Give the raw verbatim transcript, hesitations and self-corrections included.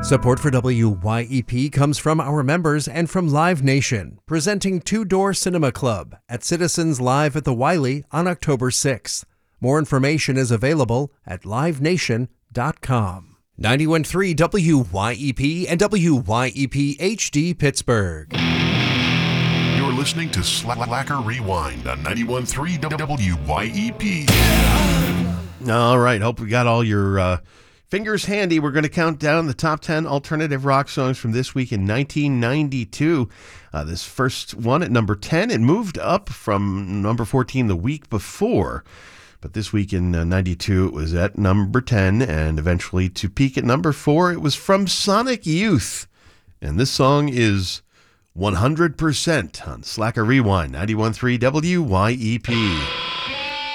Support for W Y E P comes from our members and from Live Nation, presenting Two Door Cinema Club at Citizens Live at the Wiley on October sixth. More information is available at live nation dot com. ninety-one point three W Y E P and W Y E P H D Pittsburgh. You're listening to Slacker Rewind on ninety-one point three W Y E P. All right, hope we got all your uh, fingers handy. We're going to count down the top ten alternative rock songs from this week in nineteen ninety-two. Uh, this first one at number ten, it moved up from number fourteen the week before. But this week in uh, ninety-two, it was at number ten, and eventually to peak at number four, it was from Sonic Youth. And this song is one hundred percent on Slacker Rewind, ninety-one point three W Y E P.